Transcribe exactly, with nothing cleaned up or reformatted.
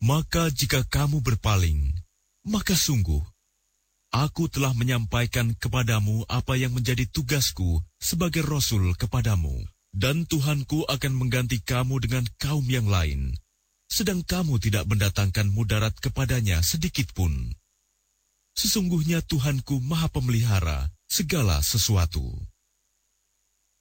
Maka jika kamu berpaling, maka sungguh, aku telah menyampaikan kepadamu apa yang menjadi tugasku sebagai Rasul kepadamu. Dan Tuhanku akan mengganti kamu dengan kaum yang lain, sedang kamu tidak mendatangkan mudarat kepadanya sedikitpun. Sesungguhnya Tuhanku Maha Pemelihara segala sesuatu.